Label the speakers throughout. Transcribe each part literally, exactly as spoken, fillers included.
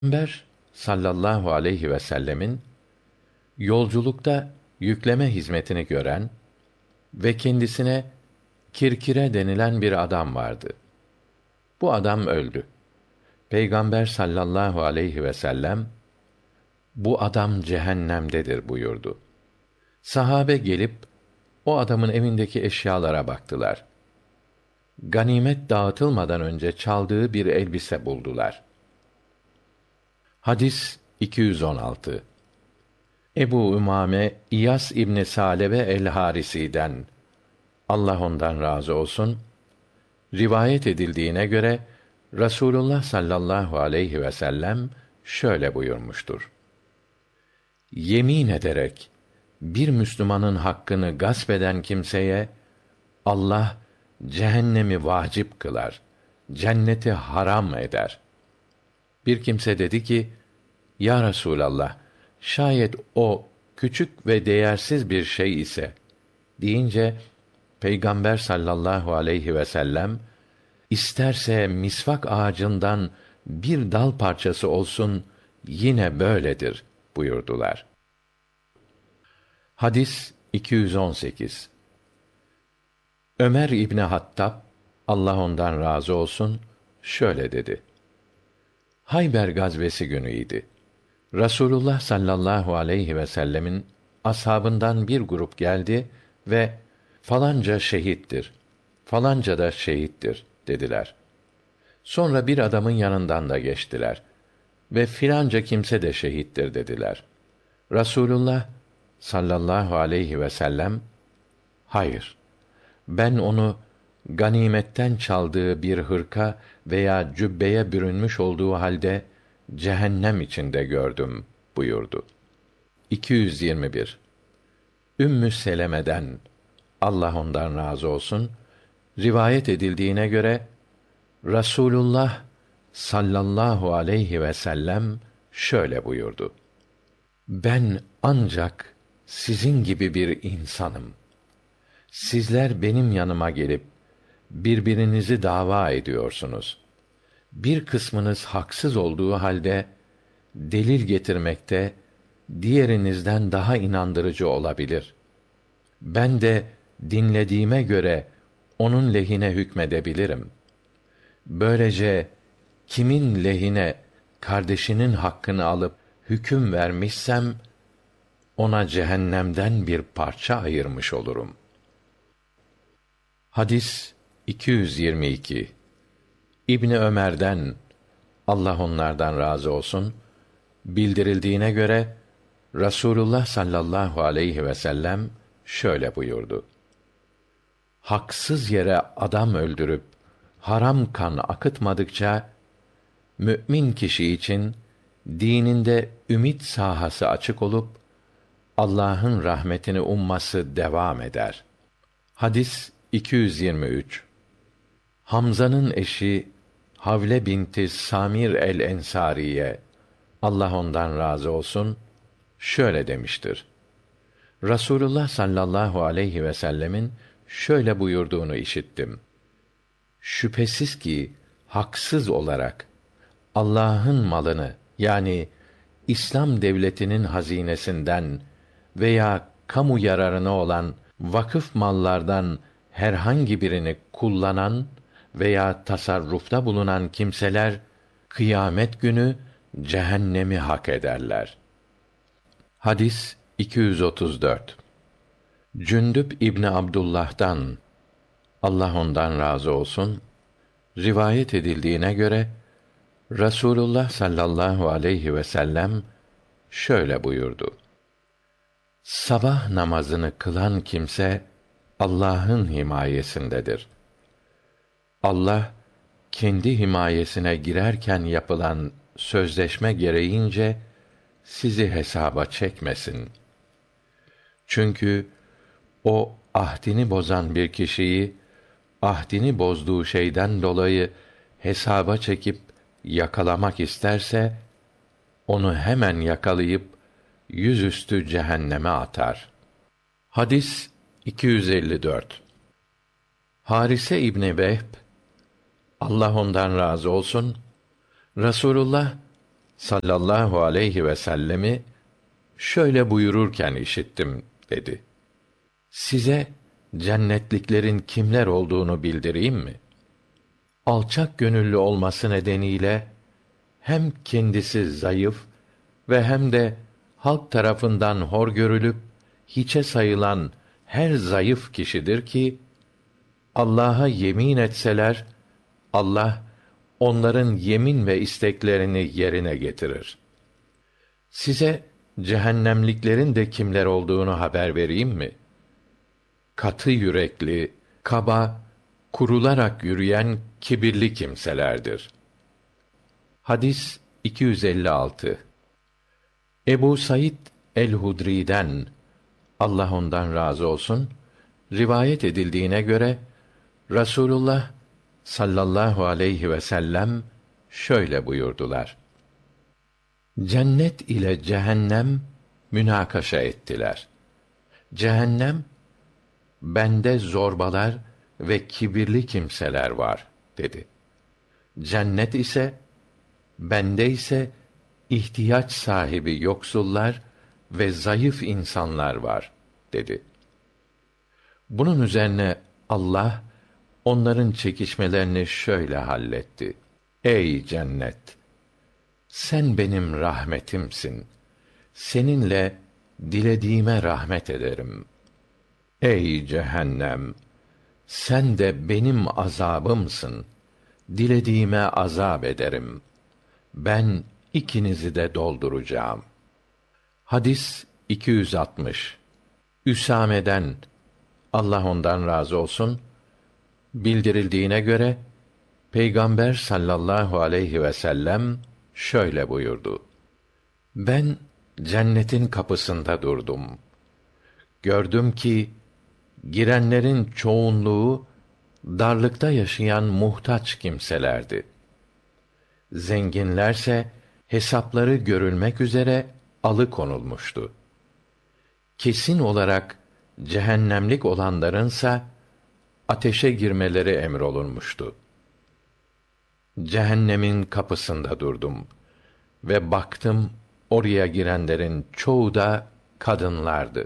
Speaker 1: Peygamber sallallahu aleyhi ve sellemin yolculukta yükleme hizmetini gören ve kendisine Kirkire denilen bir adam vardı. Bu adam öldü. Peygamber sallallahu aleyhi ve sellem bu adam cehennemdedir buyurdu. Sahabe gelip o adamın evindeki eşyalara baktılar. Ganimet dağıtılmadan önce çaldığı bir elbise buldular. Hadis iki yüz on altı. Ebu Ümame İyas İbni Salebe el-Harisi'den, Allah ondan razı olsun, rivayet edildiğine göre Rasulullah sallallahu aleyhi ve sellem şöyle buyurmuştur: Yemin ederek bir Müslümanın hakkını gasp eden kimseye Allah cehennemi vacip kılar, cenneti haram eder. Bir kimse dedi ki: Ya Resûlallah, şayet o küçük ve değersiz bir şey ise, deyince Peygamber sallallahu aleyhi ve sellem, isterse misvak ağacından bir dal parçası olsun, yine böyledir buyurdular. Hadis iki yüz on sekiz. Ömer İbni Hattab, Allah ondan razı olsun, şöyle dedi: Hayber gazvesi günüydi. Rasulullah sallallahu aleyhi ve sellemin ashabından bir grup geldi ve falanca şehittir, falanca da şehittir dediler. Sonra bir adamın yanından da geçtiler ve filanca kimse de şehittir dediler. Rasulullah sallallahu aleyhi ve sellem, hayır, ben onu ganimetten çaldığı bir hırka veya cübbeye bürünmüş olduğu halde cehennem içinde gördüm buyurdu. iki yüz yirmi bir. Ümmü Seleme'den, Allah ondan razı olsun, rivayet edildiğine göre Rasulullah sallallahu aleyhi ve sellem şöyle buyurdu: Ben ancak sizin gibi bir insanım. Sizler benim yanıma gelip birbirinizi dava ediyorsunuz. Bir kısmınız haksız olduğu halde delil getirmekte diğerinizden daha inandırıcı olabilir. Ben de dinlediğime göre onun lehine hükmedebilirim. Böylece kimin lehine kardeşinin hakkını alıp hüküm vermişsem, ona cehennemden bir parça ayırmış olurum. Hadis iki yüz yirmi iki. İbni Ömer'den, Allah onlardan razı olsun, bildirildiğine göre Rasulullah sallallahu aleyhi ve sellem şöyle buyurdu: Haksız yere adam öldürüp haram kan akıtmadıkça mü'min kişi için dininde ümit sahası açık olup Allah'ın rahmetini umması devam eder. Hadis iki yüz yirmi üç. Hamza'nın eşi Havle binti Samir el-Ensariye, Allah ondan razı olsun, şöyle demiştir: Rasulullah sallallahu aleyhi ve sellemin şöyle buyurduğunu işittim: Şüphesiz ki haksız olarak Allah'ın malını, yani İslam devletinin hazinesinden veya kamu yararına olan vakıf mallardan herhangi birini kullanan veya tasarrufta bulunan kimseler kıyamet günü cehennemi hak ederler. Hadis iki yüz otuz dört. Cündüb İbni Abdullah'dan, Allah ondan razı olsun, rivayet edildiğine göre Rasulullah sallallahu aleyhi ve sellem şöyle buyurdu: Sabah namazını kılan kimse Allah'ın himayesindedir. Allah kendi himayesine girerken yapılan sözleşme gereğince sizi hesaba çekmesin. Çünkü o ahdini bozan bir kişiyi ahdini bozduğu şeyden dolayı hesaba çekip yakalamak isterse, onu hemen yakalayıp yüzüstü cehenneme atar. Hadis iki yüz elli dört. Harise İbni Vehb, Allah ondan razı olsun, Rasulullah sallallahu aleyhi ve sellemi şöyle buyururken işittim dedi. Size cennetliklerin kimler olduğunu bildireyim mi? Alçak gönüllü olması nedeniyle hem kendisi zayıf ve hem de halk tarafından hor görülüp hiçe sayılan her zayıf kişidir ki, Allah'a yemin etseler, Allah onların yemin ve isteklerini yerine getirir. Size cehennemliklerin de kimler olduğunu haber vereyim mi? Katı yürekli, kaba, kurularak yürüyen kibirli kimselerdir. Hadis iki yüz elli altı. Ebu Said el-Hudri'den, Allah ondan razı olsun, rivayet edildiğine göre Rasulullah sallallahu aleyhi ve sellem şöyle buyurdular: Cennet ile cehennem münakaşa ettiler. Cehennem, bende zorbalar ve kibirli kimseler var dedi. Cennet ise, bende ise ihtiyaç sahibi yoksullar ve zayıf insanlar var dedi. Bunun üzerine Allah onların çekişmelerini şöyle halletti: Ey cennet! Sen benim rahmetimsin. Seninle dilediğime rahmet ederim. Ey cehennem! Sen de benim azabımsın. Dilediğime azap ederim. Ben ikinizi de dolduracağım. Hadis iki yüz altmış. Üsame'den, Allah ondan razı olsun, bildirildiğine göre Peygamber sallallahu aleyhi ve sellem şöyle buyurdu: Ben cennetin kapısında durdum. Gördüm ki girenlerin çoğunluğu darlıkta yaşayan muhtaç kimselerdi. Zenginlerse hesapları görülmek üzere alıkonulmuştu. Kesin olarak cehennemlik olanlarınsa ateşe girmeleri emrolunmuştu. Cehennemin kapısında durdum ve baktım, oraya girenlerin çoğu da kadınlardı.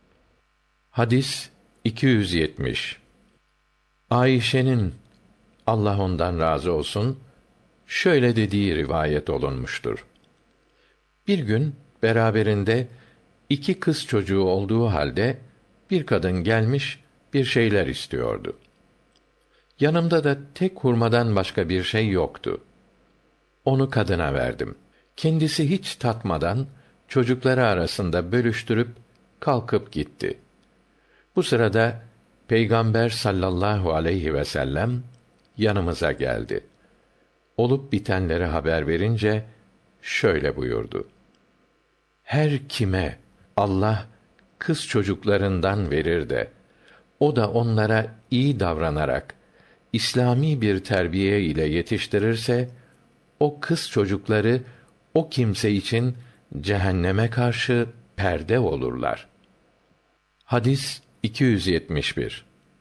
Speaker 1: Hadis iki yüz yetmiş. Ayşe'nin, Allah ondan razı olsun, şöyle dediği rivayet olunmuştur: Bir gün beraberinde iki kız çocuğu olduğu halde bir kadın gelmiş bir şeyler istiyordu. Yanımda da tek hurmadan başka bir şey yoktu. Onu kadına verdim. Kendisi hiç tatmadan çocukları arasında bölüştürüp kalkıp gitti. Bu sırada Peygamber sallallahu aleyhi ve sellem yanımıza geldi. Olup bitenleri haber verince şöyle buyurdu: Her kime Allah kız çocuklarından verir de o da onlara iyi davranarak İslami bir terbiye ile yetiştirirse, o kız çocukları o kimse için cehenneme karşı perde olurlar. Hadis iki yüz yetmiş bir.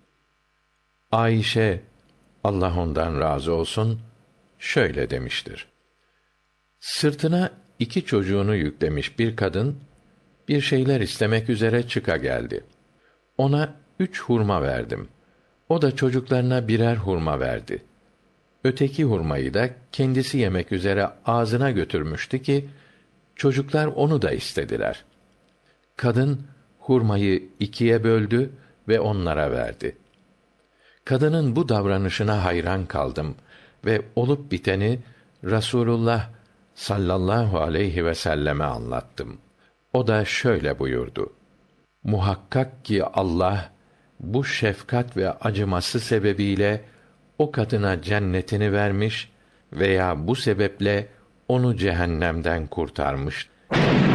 Speaker 1: Ayşe, Allah ondan razı olsun, şöyle demiştir: Sırtına iki çocuğunu yüklemiş bir kadın bir şeyler istemek üzere çıka geldi. Ona üç hurma verdim. O da çocuklarına birer hurma verdi. Öteki hurmayı da kendisi yemek üzere ağzına götürmüştü ki çocuklar onu da istediler. Kadın hurmayı ikiye böldü ve onlara verdi. Kadının bu davranışına hayran kaldım ve olup biteni Rasulullah sallallahu aleyhi ve selleme anlattım. O da şöyle buyurdu: Muhakkak ki Allah bu şefkat ve acıması sebebiyle o kadına cennetini vermiş veya bu sebeple onu cehennemden kurtarmış.